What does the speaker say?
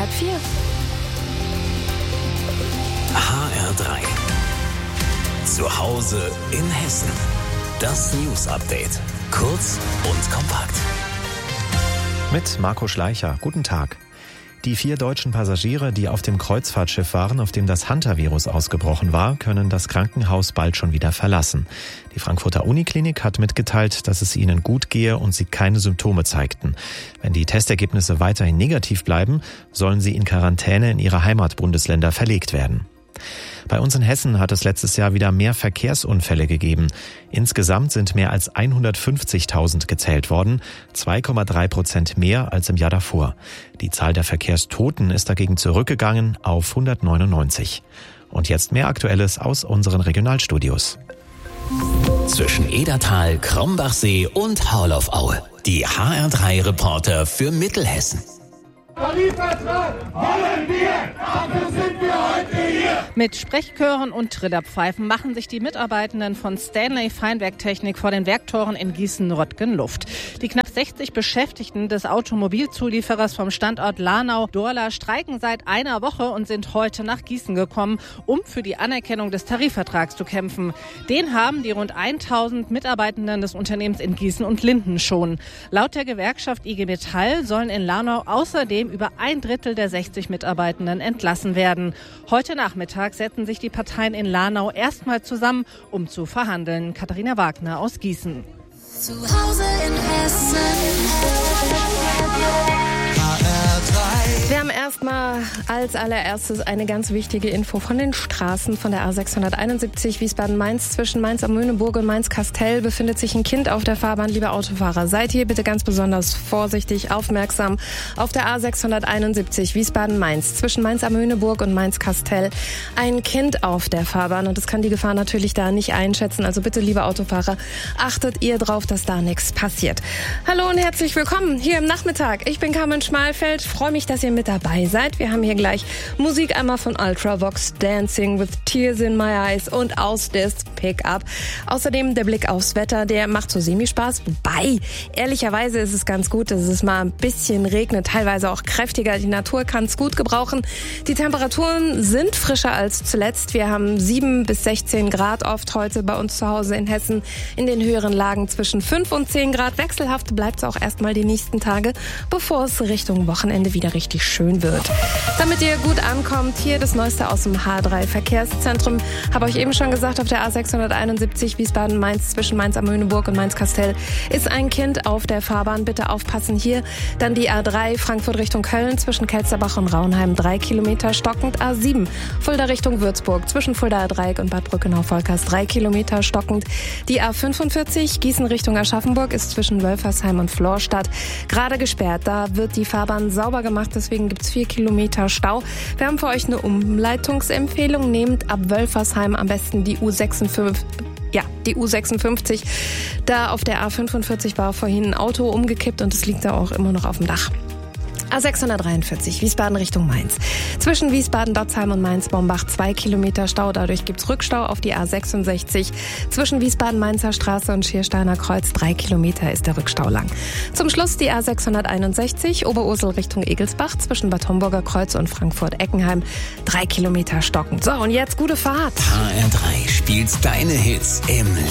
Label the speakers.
Speaker 1: 3:30.
Speaker 2: HR3. Zu Hause in Hessen. Das News-Update. Kurz und kompakt.
Speaker 3: Mit Marco Schleicher. Guten Tag. Die 4 deutschen Passagiere, die auf dem Kreuzfahrtschiff waren, auf dem das Hantavirus ausgebrochen war, können das Krankenhaus bald schon wieder verlassen. Die Frankfurter Uniklinik hat mitgeteilt, dass es ihnen gut gehe und sie keine Symptome zeigten. Wenn die Testergebnisse weiterhin negativ bleiben, sollen sie in Quarantäne in ihre Heimatbundesländer verlegt werden. Bei uns in Hessen hat es letztes Jahr wieder mehr Verkehrsunfälle gegeben. Insgesamt sind mehr als 150.000 gezählt worden, 2,3% mehr als im Jahr davor. Die Zahl der Verkehrstoten ist dagegen zurückgegangen auf 199. Und jetzt mehr Aktuelles aus unseren Regionalstudios.
Speaker 2: Zwischen Edertal, Krombachsee und Haurloff-Aue. Die HR3-Reporter für Mittelhessen.
Speaker 4: Tarifvertrag wollen wir, dafür sind wir heute hier.
Speaker 5: Mit Sprechchören und Trillerpfeifen machen sich die Mitarbeitenden von Stanley Feinwerktechnik vor den Werktoren in Gießen-Röttgen Luft. Die knapp 60 Beschäftigten des Automobilzulieferers vom Standort Lahnau-Dorla streiken seit einer Woche und sind heute nach Gießen gekommen, um für die Anerkennung des Tarifvertrags zu kämpfen. Den haben die rund 1000 Mitarbeitenden des Unternehmens in Gießen und Linden schon. Laut der Gewerkschaft IG Metall sollen in Lahnau außerdem über 1/3 der 60 Mitarbeitenden entlassen werden. Heute Nachmittag setzen sich die Parteien in Lahnau erstmal zusammen, um zu verhandeln. Katharina Wagner aus Gießen.
Speaker 1: Zu Hause in Hessen. Wir haben erstmal als allererstes eine ganz wichtige Info von den Straßen von der A671 Wiesbaden-Mainz. Zwischen Mainz am Möhneburg und Mainz-Kastell befindet sich ein Kind auf der Fahrbahn. Liebe Autofahrer, seid hier bitte ganz besonders vorsichtig, aufmerksam. Auf der A671 Wiesbaden-Mainz zwischen Mainz am Möhneburg und Mainz-Kastell ein Kind auf der Fahrbahn. Und das kann die Gefahr natürlich da nicht einschätzen. Also bitte, liebe Autofahrer, achtet ihr drauf, dass da nichts passiert. Hallo und herzlich willkommen hier im Nachmittag. Ich bin Carmen Schmalfeld. Freue mich, dass ihr mit dabei seid. Wir haben hier gleich Musik einmal von Ultravox, Dancing with Tears in My Eyes und aus des Pickup. Außerdem der Blick aufs Wetter, der macht so semi-Spaß. Wobei, ehrlicherweise ist es ganz gut, dass es mal ein bisschen regnet, teilweise auch kräftiger. Die Natur kann es gut gebrauchen. Die Temperaturen sind frischer als zuletzt. Wir haben 7 bis 16 Grad oft heute bei uns zu Hause in Hessen. In den höheren Lagen zwischen 5 und 10 Grad. Wechselhaft bleibt es auch erstmal die nächsten Tage, bevor es Richtung Wochenende wieder richtig schön wird. Damit ihr gut ankommt, hier das Neueste aus dem H3 Verkehrszentrum. Habe euch eben schon gesagt, auf der A671 Wiesbaden-Mainz zwischen Mainz am Möhneburg und Mainz-Kastell ist ein Kind auf der Fahrbahn. Bitte aufpassen hier. Dann die A3 Frankfurt Richtung Köln zwischen Kelsterbach und Raunheim 3 Kilometer stockend. A7 Fulda Richtung Würzburg zwischen Fuldaer Dreieck und Bad Brückenau-Volkers 3 Kilometer stockend. Die A45 Gießen Richtung Aschaffenburg ist zwischen Wölfersheim und Florstadt gerade gesperrt. Da wird die Fahrbahn sauber gemacht, deswegen gibt es 4 Kilometer Stau. Wir haben für euch eine Umleitungsempfehlung. Nehmt ab Wölfersheim am besten die U56. Die U56. Da auf der A45 war vorhin ein Auto umgekippt und es liegt da auch immer noch auf dem Dach. A643 Wiesbaden Richtung Mainz. Zwischen Wiesbaden-Dotzheim und Mainz-Bombach 2 Kilometer Stau. Dadurch gibt's Rückstau auf die A66. Zwischen Wiesbaden-Mainzer Straße und Schiersteiner Kreuz 3 Kilometer ist der Rückstau lang. Zum Schluss die A661 Oberursel Richtung Egelsbach zwischen Bad Homburger Kreuz und Frankfurt-Eckenheim 3 Kilometer stockend. So, und jetzt gute Fahrt.
Speaker 2: HR3 spielt deine Hits im